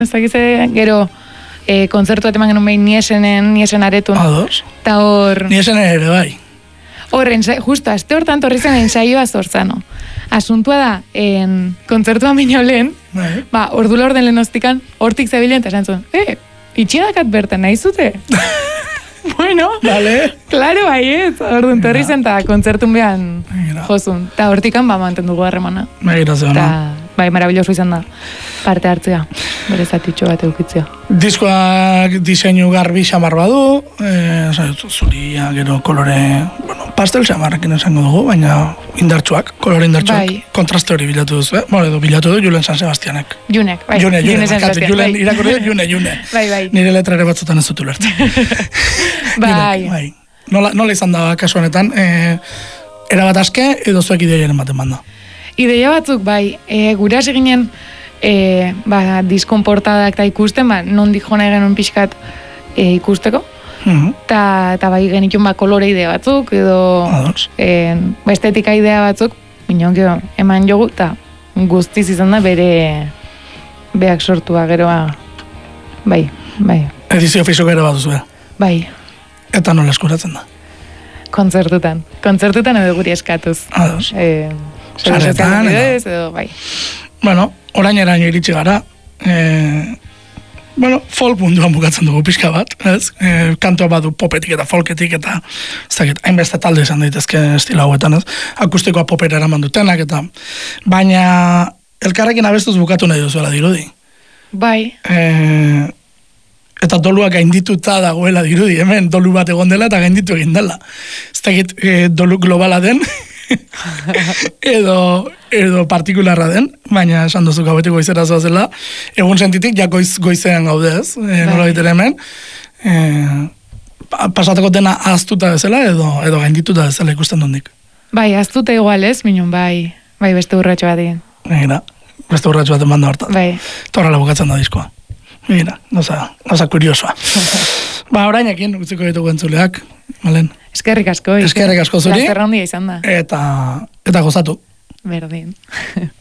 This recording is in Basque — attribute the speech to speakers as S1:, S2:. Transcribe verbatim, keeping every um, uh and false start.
S1: Ez dakize, gero, e, kontzertu bat eman genuen behin niesenen, niesen aretun.
S2: Ados.
S1: Ta hor...
S2: Niesenen ere, bai.
S1: Hor, justo, azte hortan torri zen ensaioa zorzano. Asuntua da, en, kontzertua minio lehen,
S2: Bai.
S1: ba, ordula orden lehen hostikan, hortik zebilen, eta esan zuen, eh, itxiadakat bertan, nahi zute? Bueno,
S2: Vale.
S1: Claro, baiet, orduan torri zen, eta kontzertun behan
S2: Mira.
S1: jozun. Eta hortikan, ba, mantendugu harremana.
S2: Begira zeona.
S1: Eta, bai, marabilloso izan da, parte hartzea, bere zatitxo bat eukitzea.
S2: Diskoak diseinu garbi xamar badu, eh, zuria, gero kolore, bueno, pastel xamarrekin esango dugu, baina indartsuak, kolore indartsuak,
S1: Bai.
S2: kontraste hori bilatu duzu, eh? Bueno, edo bilatu du Julen San Sebastianek.
S1: Junek, bai.
S2: June, June,
S1: San
S2: barkatu,
S1: Sebastian,
S2: Julen,
S1: bai.
S2: irakurri dut, June, June.
S1: Bai, bai.
S2: Nire letra ere batzutan ez dut ulertzen.
S1: Bai.
S2: Junek, bai. Nola, nola izan da kasu honetan, eh, erabat aske edo zuek ideoiaren baten banda?
S1: Ideia batzuk, bai, e, gure hasi ginen, e, ba, diskon portadak eta ikusten, ba, nondik jona genuen pixkat e, ikusteko,
S2: Mhm.
S1: eta ta bai genitun ba, kolore idea batzuk, edo
S2: Ados.
S1: e, ba, estetika idea batzuk, minon gero, eman jogu, eta guztiz izan da bere beak sortua geroa, bai, bai,
S2: Edizio fisiko ere bat duzu,
S1: bai,
S2: eta nola eskuratzen da.
S1: kontzertutan, kontzertutan edo guri eskatuz.
S2: Ados.
S1: E,
S2: Saretan,
S1: edo, edo, bai.
S2: Bueno, oraineraino iritsi gara, e, bueno, folk munduan bukatzen dugu pixka bat, ez? E, kantua badu popetik eta folketik eta ez dakit, hainbeste talde izan daitezke estilo hauetan, ez? Akustikoa popera eraman dutenak eta baina elkarrekin abestuz bukatu nahi duzuela dirudi.
S1: Bai,
S2: E, eta doluak gaindituta dagoela dirudi, hemen dolu bat egon dela eta gainditu egin dela. Ez dakit, e, dolu globala den, edo, edo partikularra den, baina esan duzu gauetik goizera zoazela, egun sentitik ja goiz, goizean gaude ez, e, nola baitere hemen, e, pa- pasateko dena ahaztuta bezala edo, edo gaindituta bezala ikusten dondik.
S1: bai, aztuta igual ez, minon, bai, bai, beste urratxo bat egin.
S2: Mira, beste urratxo baten banda hortan.
S1: Bai,
S2: Torrela bukatzen da diskoa. Mira, goza, goza kuriosoa. Ba, orainekin utziko ditugu entzuleak, Malen.
S1: eskerrik asko.
S2: Eskerrik asko zuri.
S1: Plazerra handia izan da,
S2: Eta, eta gozatu.
S1: berdin.